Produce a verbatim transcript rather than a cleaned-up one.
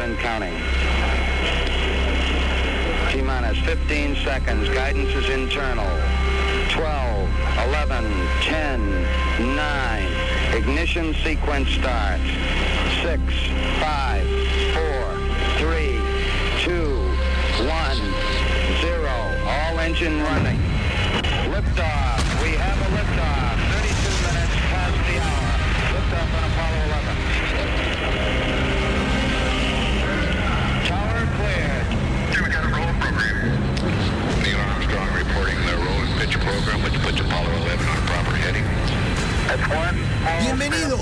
and counting. T-minus fifteen seconds. Guidance is internal. twelve, eleven, ten, nine. Ignition sequence starts. six, five, four, three, two, one, zero. All engine running. Liftoff.